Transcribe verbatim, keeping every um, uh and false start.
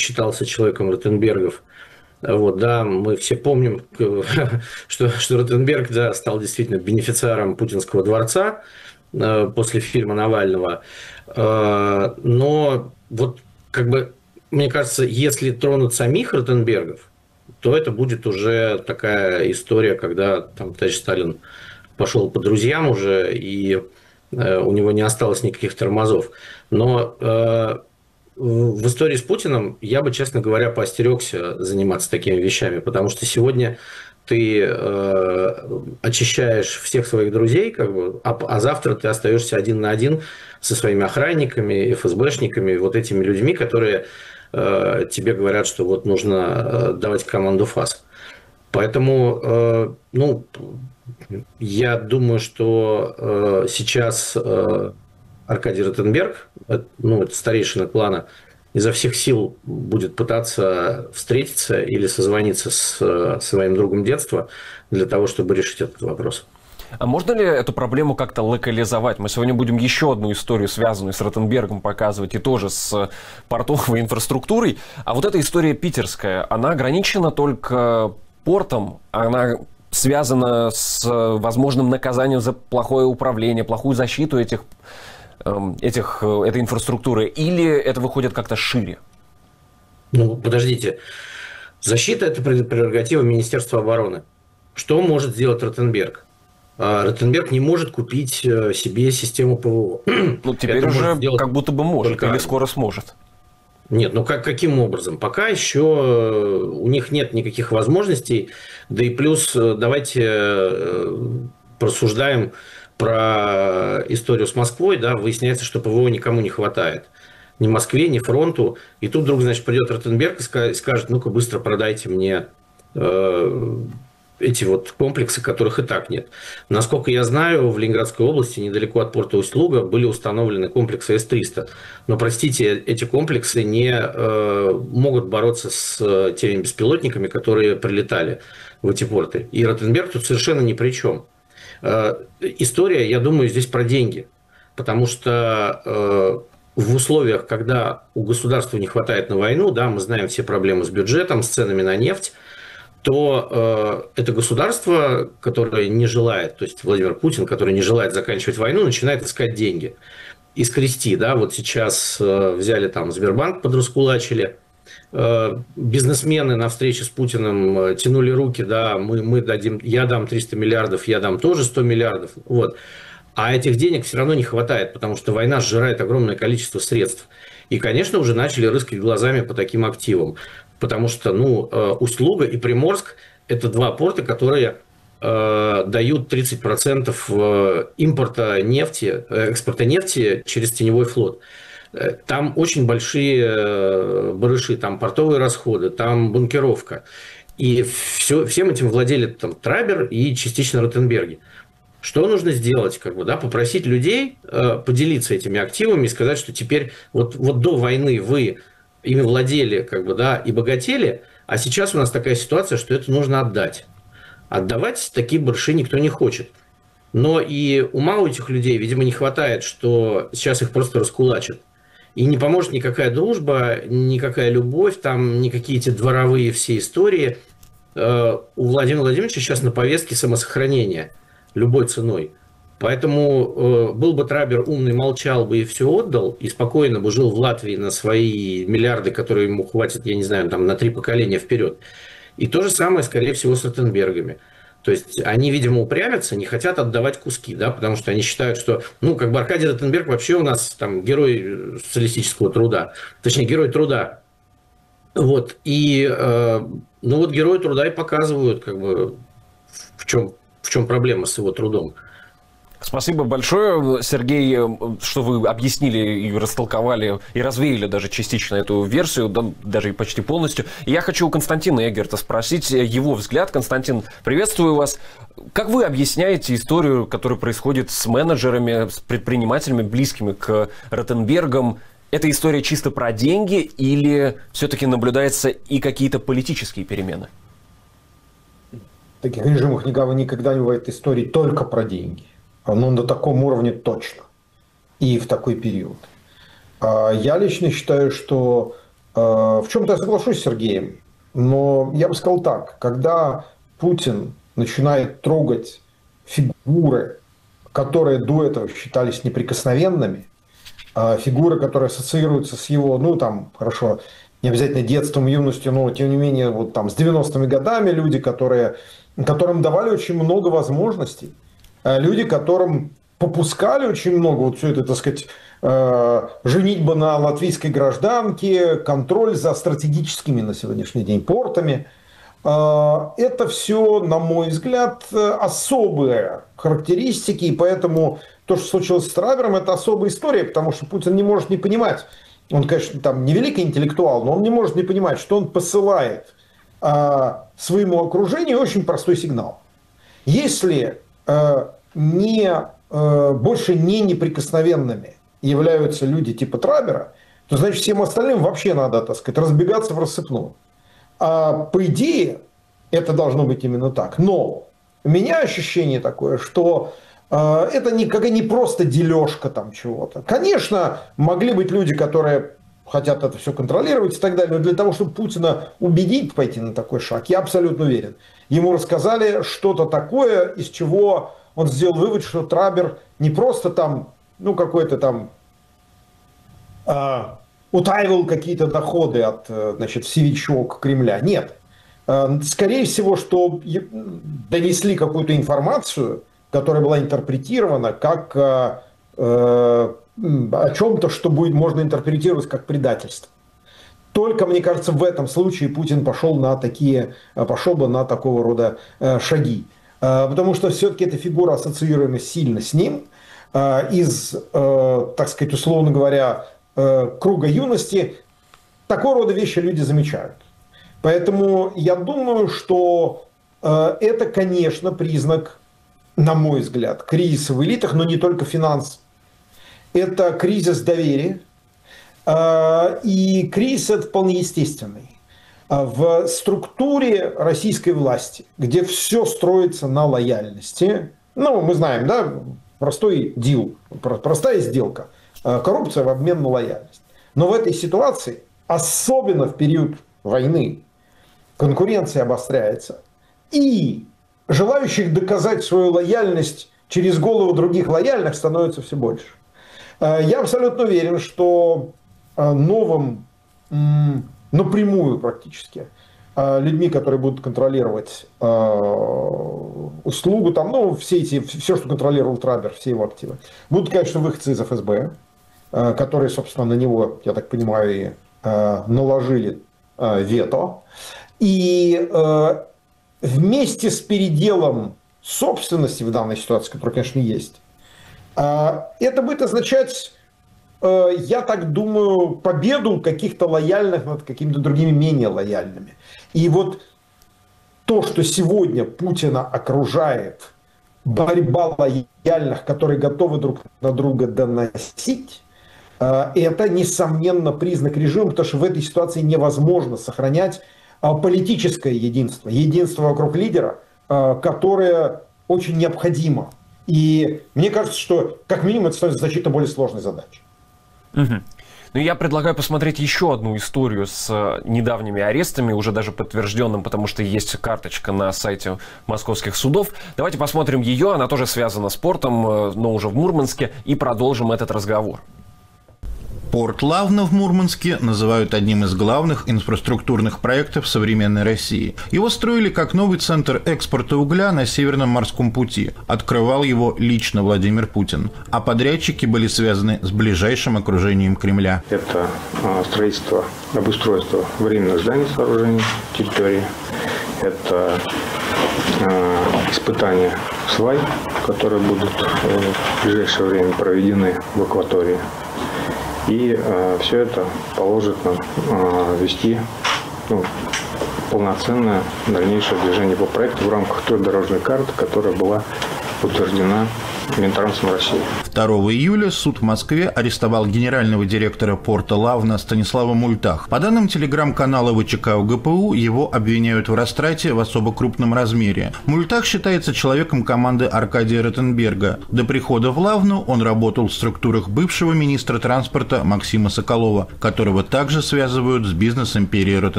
считался человеком Ротенбергов. Вот, да, мы все помним, что, что Ротенберг, да, стал действительно бенефициаром путинского дворца э, после фильма Навального. Э, но вот как бы, мне кажется, если тронут самих Ротенбергов, то это будет уже такая история, когда там товарищ Сталин пошел по друзьям уже, и э, у него не осталось никаких тормозов. Но э, в истории с Путиным я бы, честно говоря, поостерегся заниматься такими вещами, потому что сегодня ты э, очищаешь всех своих друзей, как бы, а, а завтра ты остаешься один на один со своими охранниками, эф эс бэшниками, вот этими людьми, которые э, тебе говорят, что вот нужно давать команду ФАС. Поэтому, э, ну, я думаю, что э, сейчас э, Аркадий Ротенберг, ну, это старейшина клана, изо всех сил будет пытаться встретиться или созвониться с своим другом детства для того, чтобы решить этот вопрос. А можно ли эту проблему как-то локализовать? Мы сегодня будем еще одну историю, связанную с Ротенбергом, показывать, и тоже с портовой инфраструктурой. А вот эта история питерская, она ограничена только портом, она связана с возможным наказанием за плохое управление, плохую защиту этих, этих, этой инфраструктуры, или это выходит как-то шире? Ну, подождите. Защита – это прерогатива Министерства обороны. Что может сделать Ротенберг? Ротенберг не может купить себе систему ПВО. Ну, теперь это уже как будто бы может, только... или скоро сможет. Нет, ну как, каким образом? Пока еще у них нет никаких возможностей. Да и плюс давайте просуждаем про историю с Москвой. Да, выясняется, что ПВО никому не хватает. Ни Москве, ни фронту. И тут вдруг, значит, придет Ротенберг и скажет: ну-ка быстро продайте мне э, эти вот комплексы, которых и так нет. Насколько я знаю, в Ленинградской области, недалеко от порта Усть-Луга, были установлены комплексы эс триста. Но, простите, эти комплексы не э, могут бороться с э, теми беспилотниками, которые прилетали в эти порты. И Ротенберг тут совершенно ни при чем. Э, история, я думаю, здесь про деньги. Потому что э, в условиях, когда у государства не хватает на войну, да, мы знаем все проблемы с бюджетом, с ценами на нефть, то э, это государство, которое не желает, то есть Владимир Путин, который не желает заканчивать войну, начинает искать деньги и скрести. Да, вот сейчас э, взяли там Сбербанк, подраскулачили, э, бизнесмены на встрече с Путиным э, тянули руки, да, мы, мы дадим, я дам триста миллиардов, я дам тоже сто миллиардов, вот. А этих денег все равно не хватает, потому что война сжирает огромное количество средств. И, конечно, уже начали рыскать глазами по таким активам. Потому что, ну, Усть-Луга и Приморск – это два порта, которые э, дают тридцать процентов импорта нефти, экспорта нефти через теневой флот. Там очень большие барыши, там портовые расходы, там бункеровка. И все, всем этим владели там Трабер и частично Ротенберги. Что нужно сделать? Как бы, да, попросить людей э, поделиться этими активами и сказать, что теперь вот, вот до войны вы ими владели, как бы, да, и богатели, а сейчас у нас такая ситуация, что это нужно отдать. Отдавать такие барыши никто не хочет. Но и ума у этих людей, видимо, не хватает, что сейчас их просто раскулачат. И не поможет никакая дружба, никакая любовь, там, никакие эти дворовые все истории. Э, у Владимира Владимировича сейчас на повестке самосохранение любой ценой. Поэтому э, был бы Трабер умный, молчал бы и все отдал, и спокойно бы жил в Латвии на свои миллиарды, которые ему хватит, я не знаю, там, на три поколения вперед. И то же самое, скорее всего, с Ротенбергами. То есть они, видимо, упрямятся, не хотят отдавать куски, да, потому что они считают, что, ну, как бы Аркадий Ротенберг вообще у нас там герой социалистического труда, точнее, герой труда. Вот, и, э, ну, вот герои труда и показывают, как бы, в чем В чем проблема с его трудом. Спасибо большое, Сергей, что вы объяснили и растолковали, и развеяли даже частично эту версию, да, даже и почти полностью. И я хочу у Константина Эггерта спросить его взгляд. Константин, приветствую вас. Как вы объясняете историю, которая происходит с менеджерами, с предпринимателями, близкими к Ротенбергам? Это история чисто про деньги или все-таки наблюдаются и какие-то политические перемены? В таких режимах никогда не бывает истории только про деньги. Но на таком уровне точно. И в такой период. Я лично считаю, что В чем-то я соглашусь с Сергеем, но я бы сказал так, когда Путин начинает трогать фигуры, которые до этого считались неприкосновенными, фигуры, которые ассоциируются с его, ну там, хорошо, не обязательно детством, юностью, но тем не менее вот там с девяностыми годами люди, которые, которым давали очень много возможностей, люди, которым попускали очень много, вот все это, так сказать, женитьба на латвийской гражданке, контроль за стратегическими на сегодняшний день портами. Это все, на мой взгляд, особые характеристики, и поэтому то, что случилось с Трабером, это особая история, потому что Путин не может не понимать, он, конечно, там не великий интеллектуал, но он не может не понимать, что он посылает своему окружению очень простой сигнал. Если не, больше не неприкосновенными являются люди типа Трабера, то значит всем остальным вообще надо, так сказать, разбегаться в рассыпную. А по идее это должно быть именно так. Но у меня ощущение такое, что э, это не, как, не просто дележка там чего-то. Конечно, могли быть люди, которые хотят это все контролировать и так далее, но для того, чтобы Путина убедить пойти на такой шаг, я абсолютно уверен. Ему рассказали что-то такое, из чего он сделал вывод, что Трабер не просто там, ну, какой-то там э, утаивал какие-то доходы от, значит, всевичок Кремля. Нет. Э, скорее всего, что донесли какую-то информацию, которая была интерпретирована как э, э, о чем-то, что будет можно интерпретировать как предательство. Только, мне кажется, в этом случае Путин пошел на такие, пошел бы на такого рода э, шаги. Э, потому что все-таки эта фигура ассоциируема сильно с ним. Из, так сказать, условно говоря, круга юности, такого рода вещи люди замечают. Поэтому я думаю, что это, конечно, признак, на мой взгляд, кризиса в элитах, но не только финансов. Это кризис доверия, и кризис этот вполне естественный. В структуре российской власти, где все строится на лояльности, ну, мы знаем, да, простой дил, простая сделка, коррупция в обмен на лояльность. Но в этой ситуации, особенно в период войны, конкуренция обостряется. И желающих доказать свою лояльность через голову других лояльных становится все больше. Я абсолютно уверен, что новым, напрямую практически, людьми, которые будут контролировать э, услугу, там, ну, все эти, все, что контролировал Трабер, все его активы, будут, конечно, выходцы из эф эс бэ, э, которые, собственно, на него, я так понимаю, и э, наложили э, вето. И э, вместе с переделом собственности в данной ситуации, которая, конечно, есть, э, это будет означать, э, я так думаю, победу каких-то лояльных над какими-то другими менее лояльными. И вот то, что сегодня Путина окружает борьба лояльных, которые готовы друг на друга доносить, это, несомненно, признак режима, потому что в этой ситуации невозможно сохранять политическое единство, единство вокруг лидера, которое очень необходимо. И мне кажется, что, как минимум, это становится значительно более сложной задачей. Угу. Ну, я предлагаю посмотреть еще одну историю с недавними арестами, уже даже подтвержденным, потому что есть карточка на сайте московских судов. Давайте посмотрим ее, она тоже связана с портом, но уже в Мурманске, и продолжим этот разговор. Порт Лавна в Мурманске называют одним из главных инфраструктурных проектов современной России. Его строили как новый центр экспорта угля на Северном морском пути. Открывал его лично Владимир Путин. А подрядчики были связаны с ближайшим окружением Кремля. Это строительство, обустройство временных зданий, сооружений, территории. Это испытания свай, которые будут в ближайшее время проведены в акватории. И э, все это поможет нам э, вести ну, полноценное дальнейшее движение по проекту в рамках той дорожной карты, которая была утверждена Минтрансом России. второго июля суд в Москве арестовал генерального директора порта Лавна Станислава Мультах. По данным телеграм-канала ВЧК УГПУ, его обвиняют в растрате в особо крупном размере. Мультах считается человеком команды Аркадия Ротенберга. До прихода в Лавну он работал в структурах бывшего министра транспорта Максима Соколова, которого также связывают с бизнес-империей Ротенберга.